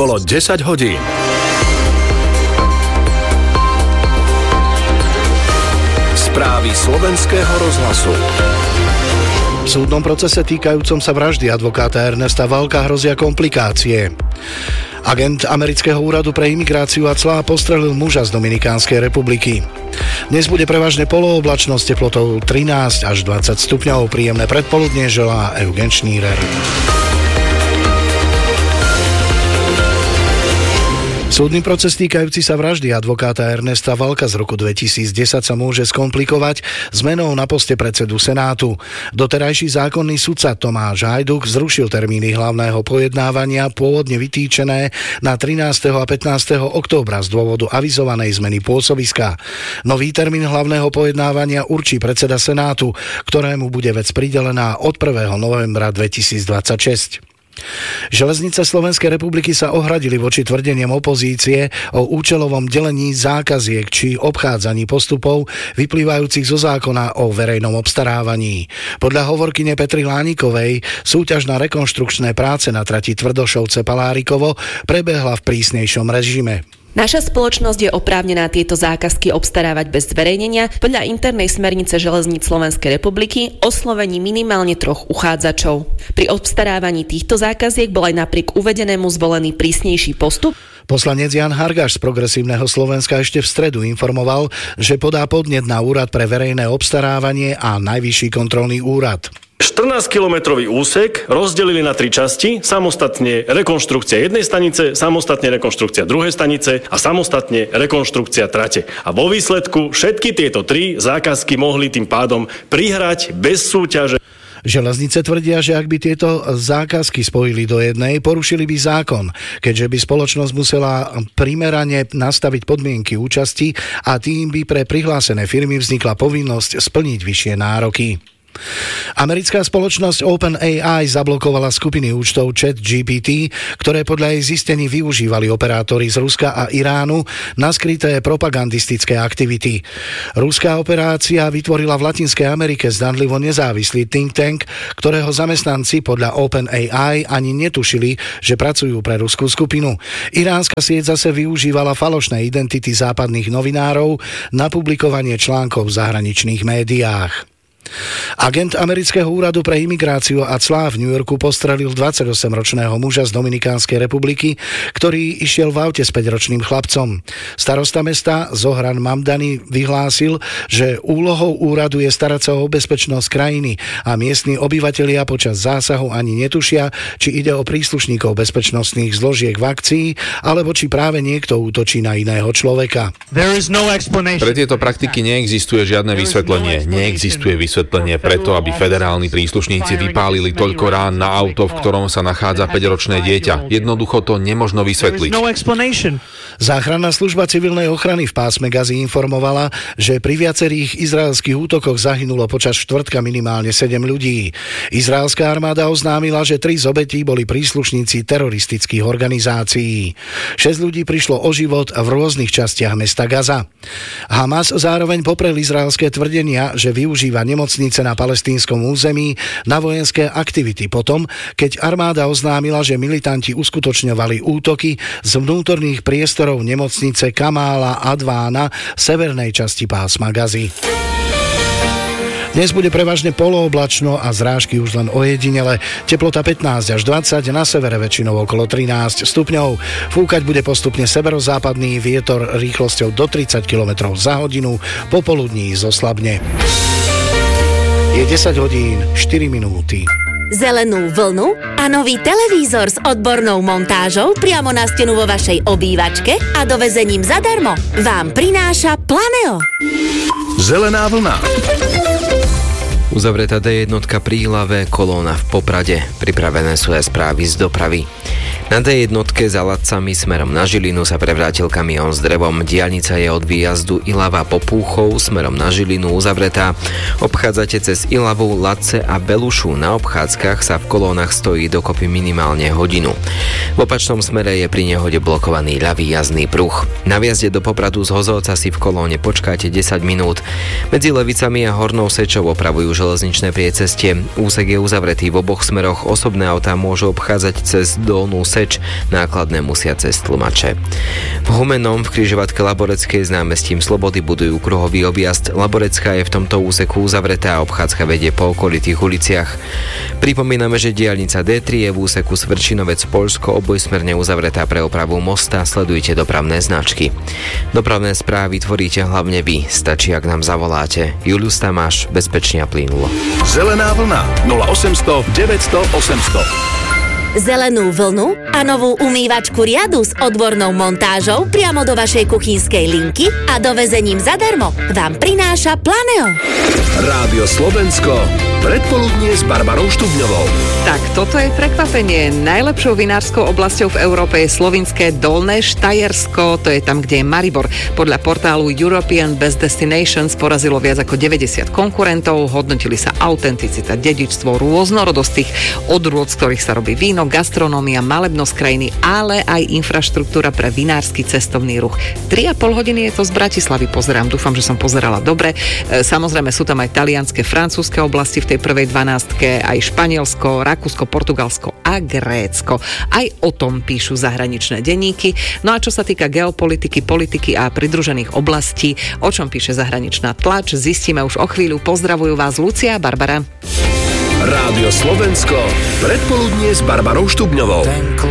Bolo 10 hodín. Správy slovenského rozhlasu. V súdnom procese týkajúcom sa vraždy advokáta Ernesta Valka hrozia komplikácie. Agent amerického úradu pre imigráciu a clá postrelil muža z Dominikánskej republiky. Dnes bude prevažne polooblačnosť, teplotou 13 až 20 stupňov. Príjemné predpoludnie želá Eugen Šnírer. Súdny proces týkajúci sa vraždy advokáta Ernesta Valka z roku 2010 sa môže skomplikovať zmenou na poste predsedu Senátu. Doterajší zákonný sudca Tomáš Hajduk zrušil termíny hlavného pojednávania pôvodne vytýčené na 13. a 15. októbra z dôvodu avizovanej zmeny pôsobiska. Nový termín hlavného pojednávania určí predseda Senátu, ktorému bude vec pridelená od 1. novembra 2026. Železnice Slovenskej republiky sa ohradili voči tvrdeniam opozície o účelovom delení zákaziek či obchádzaní postupov vyplývajúcich zo zákona o verejnom obstarávaní. Podľa hovorkyne Petry Lánikovej súťaž na rekonštrukčné práce na trati Tvrdošovce-Palárikovo prebehla v prísnejšom režime. Naša spoločnosť je oprávnená tieto zákazky obstarávať bez zverejnenia podľa internej smernice Železníc Slovenskej republiky oslovení minimálne 3 uchádzačov. Pri obstarávaní týchto zákaziek bol aj napriek uvedenému zvolený prísnejší postup. Poslanec Jan Hargáš z Progresívneho Slovenska ešte v stredu informoval, že podá podnet na Úrad pre verejné obstarávanie a Najvyšší kontrolný úrad. 14-kilometrový úsek rozdelili na 3 časti, samostatne rekonštrukcia jednej stanice, samostatne rekonštrukcia druhej stanice a samostatne rekonštrukcia trate. A vo výsledku všetky tieto 3 zákazky mohli tým pádom prihrať bez súťaže. Železnice tvrdia, že ak by tieto zákazky spojili do jednej, porušili by zákon, keďže by spoločnosť musela primerane nastaviť podmienky účasti a tým by pre prihlásené firmy vznikla povinnosť splniť vyššie nároky. Americká spoločnosť OpenAI zablokovala skupiny účtov ChatGPT, ktoré podľa jej zistení využívali operátori z Ruska a Iránu na skryté propagandistické aktivity. Ruská operácia vytvorila v Latinskej Amerike zdanlivo nezávislý think tank, ktorého zamestnanci podľa OpenAI ani netušili, že pracujú pre ruskú skupinu. Iránska sieť zase využívala falošné identity západných novinárov na publikovanie článkov v zahraničných médiách. Agent amerického úradu pre imigráciu a clá v New Yorku postrelil 28-ročného muža z Dominikánskej republiky, ktorý išiel v aute s 5-ročným chlapcom. Starosta mesta Zohran Mamdani vyhlásil, že úlohou úradu je starať sa o bezpečnosť krajiny a miestni obyvatelia počas zásahu ani netušia, či ide o príslušníkov bezpečnostných zložiek v akcii, alebo či práve niekto útočí na iného človeka. Pre tieto praktiky neexistuje žiadne vysvetlenie. Neexistuje vysvetlenie preto, aby federálni príslušníci vypálili toľko rán na auto, v ktorom sa nachádza 5-ročné dieťa. Jednoducho to nemožno vysvetliť. Záchranná služba civilnej ochrany v pásme Gazy informovala, že pri viacerých izraelských útokoch zahynulo počas štvrtka minimálne 7 ľudí. Izraelská armáda oznámila, že 3 z obetí boli príslušníci teroristických organizácií. 6 ľudí prišlo o život v rôznych častiach mesta Gaza. Hamas zároveň poprel izraelské tvrdenia, že využíva nemocnice na palestínskom území na vojenské aktivity potom, keď armáda oznámila, že militanti uskutočňovali útoky z vnútorných priestorov nemocnice Kamála Advána v severnej časti pásma Gazy. Dnes bude prevažne polooblačno a zrážky už len ojedinele. Teplota 15 až 20, na severe väčšinou okolo 13 stupňov. Fúkať bude postupne severozápadný vietor rýchlosťou do 30 km za hodinu, popoludní zoslabne. Je 10 hodín 4 minúty. Zelenú vlnu a nový televízor s odbornou montážou priamo na stenu vo vašej obývačke a dovezením zadarmo vám prináša Planeo. Zelená vlna. Uzavretá D1 pri Ilave, kolóna v Poprade. Pripravené sú aj správy z dopravy. Na D1 za Ladcami smerom na Žilinu sa prevrátil kamión s drevom. Diaľnica je od výjazdu Ilava Popúchov smerom na Žilinu uzavretá. Obchádzate cez Ilavu, Ladce a Belušu. Na obchádzkach sa v kolónach stojí dokopy minimálne hodinu. V opačnom smere je pri nehode blokovaný ľavý jazdný pruh. Na viazde do Popradu z Hozovca si v kolóne počkáte 10 minút. Medzi Levicami a Hornou Sečou opravujú železničné priecestie. Úsek je uzavretý v oboch smeroch. Osobné autá môžu obchádzať cez Dolnú Seč Feč, nákladné musia cez tlmače. V Humennom v križovatke Laboreckej s námestím Slobody budujú kruhový objazd. Laborecká je v tomto úseku uzavretá a obchádzka vedie po okolitých uliciach. Pripomíname, že diaľnica D3 je v úseku Svrčinovec Poľsko obojsmerne uzavretá pre opravu mosta. Sledujte dopravné značky. Dopravné správy tvoríte hlavne vy. Stačí, ak nám zavoláte. Julius Tamáš, bezpečne a plynulo. Zelená vlna 0800 900 800. Zelenú vlnu a novú umývačku riadu s odbornou montážou priamo do vašej kuchynskej linky a dovezením zadarmo vám prináša Planeo. Rádio Slovensko, predpoludnie s Barbarou Štubňovou. Tak, toto je prekvapenie. Najlepšou vinárskou oblasťou v Európe je slovinské Dolné Štajersko, to je tam, kde je Maribor. Podľa portálu European Best Destinations porazilo viac ako 90 konkurentov, hodnotili sa autenticita, dedičstvo, rôznorodosť tých odrôd, z ktorých sa robí víno, gastronómia, malebnosť krajiny, ale aj infraštruktúra pre vinársky cestovný ruch. 3,5 hodiny je to z Bratislavy, pozerám, dúfam, že som pozerala dobre. Samozrejme sú tam aj talianske, francúzske oblasti v tej prvej 12, aj Španielsko, Rakúsko, Portugalsko a Grécko. Aj o tom píšu zahraničné denníky. No a čo sa týka geopolitiky, politiky a pridružených oblastí, o čom píše zahraničná tlač, zistíme už o chvíľu. Pozdravujú vás Lucia a Barbara. Rádio Slovensko, predpoludnie s Barbarou Štubňovou.